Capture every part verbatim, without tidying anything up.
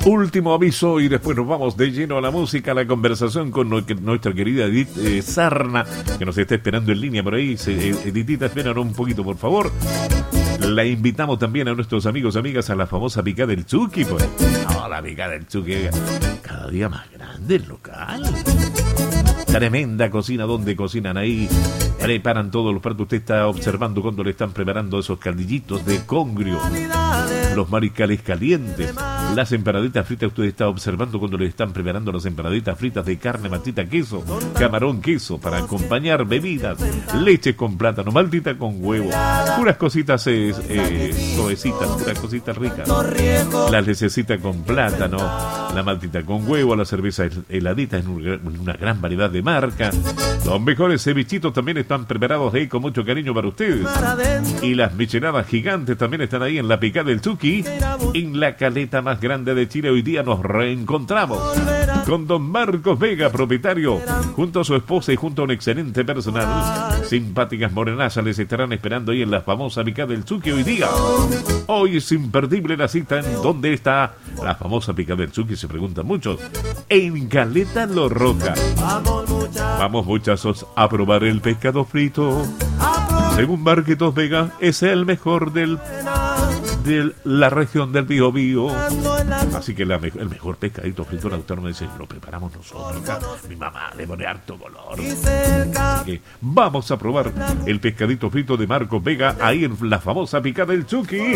Último aviso y después nos vamos de lleno a la música, a la conversación con nuestra querida Edith eh, Sarna, que nos está esperando en línea por ahí. Se, eh, Edithita, espéranos un poquito, por favor. La invitamos también a nuestros amigos y amigas a la famosa picada del Chucky, pues. No, la picada del Chucky, cada día más grande el local. Tremenda cocina donde cocinan ahí, preparan todos los platos. Usted está observando cuando le están preparando esos caldillitos de congrio, los mariscales calientes, las empanaditas fritas. Usted está observando cuando le están preparando las empanaditas fritas de carne, matita, queso, camarón, queso, para acompañar bebidas, leche con plátano, maltita con huevo, puras cositas eh, eh, suavecitas, puras cositas ricas, la lechecita con plátano, la maltita con huevo, la cerveza heladita en una gran variedad de marca. Los mejores cevichitos también están preparados ahí con mucho cariño para ustedes. Y las micheladas gigantes también están ahí en la picada del Chucky, en la caleta más grande de Chile. Hoy día nos reencontramos con don Marcos Vega, propietario, junto a su esposa y junto a un excelente personal. Simpáticas morenazas les estarán esperando ahí en la famosa picada del Chucky hoy día. Hoy es imperdible la cita. ¿En dónde está la famosa picada del Chucky? Se preguntan muchos. En Caleta Lo Roca. Vamos, muchachos, a probar el pescado frito. Según Marquitos Vega, es el mejor del de la región del Biobío. Así que la, el mejor pescadito frito, la doctora me dice, lo preparamos nosotros acá. Mi mamá le pone harto color. Así que vamos a probar el pescadito frito de Marcos Vega ahí en la famosa picada del Chucky.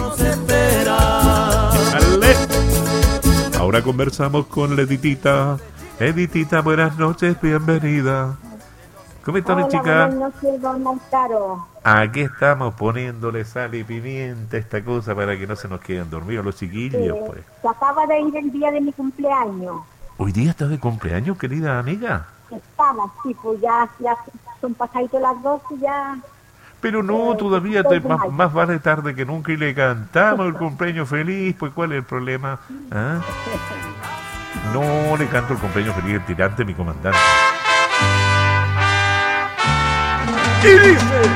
¡Dale! Ahora conversamos con la Editita. Editita, buenas noches, bienvenida. ¿Cómo está mi chica? Buenas noches, don Lautaro. Aquí estamos poniéndole sal y pimienta, esta cosa, para que no se nos queden dormidos los chiquillos, Eh, pues. Se acaba de ir el día de mi cumpleaños. ¿Hoy día estás de cumpleaños, querida amiga? Estaba, sí, pues ya, ya son pasaditos las doce, ya. Pero no, Eh, todavía te, estoy más, mal. más vale tarde que nunca y le cantamos el cumpleaños feliz, pues ¿cuál es el problema? ¿Ah? No le canto el cumpleaños feliz al tirante, mi comandante. Y dice...